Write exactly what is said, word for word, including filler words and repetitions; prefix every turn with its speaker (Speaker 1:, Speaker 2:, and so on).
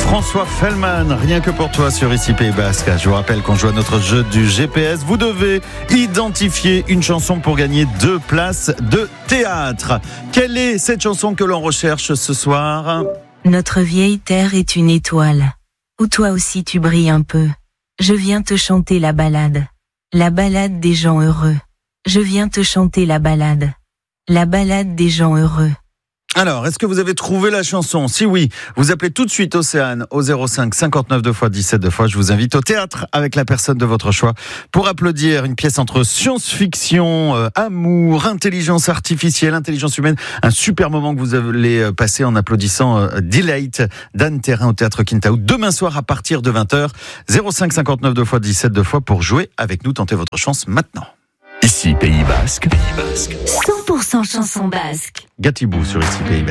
Speaker 1: François Fellman, rien que pour toi sur Ici Pays Basque. Je vous rappelle qu'on joue à notre jeu du G P S. Vous devez identifier une chanson pour gagner deux places de théâtre. Quelle est cette chanson que l'on recherche ce soir ?
Speaker 2: Notre vieille terre est une étoile, où toi aussi tu brilles un peu. Je viens te chanter la ballade, la ballade des gens heureux. Je viens te chanter la ballade, la ballade des gens heureux.
Speaker 1: Alors, est-ce que vous avez trouvé la chanson ? Si oui, vous appelez tout de suite Océane au zéro cinq cinquante-neuf deux fois dix-sept deux fois. Je vous invite au théâtre avec la personne de votre choix pour applaudir une pièce entre science-fiction, euh, amour, intelligence artificielle, intelligence humaine. Un super moment que vous allez passer en applaudissant euh, Delight d'Anne Terrain au théâtre Quintaou demain soir à partir de vingt heures. zéro cinq cinquante-neuf deux fois dix-sept deux fois pour jouer avec nous. Tentez votre chance maintenant.
Speaker 3: Ici Pays Basque. Pays Basque.
Speaker 2: cent pour cent chanson basque.
Speaker 1: Gatibou sur Ici Pays Basque.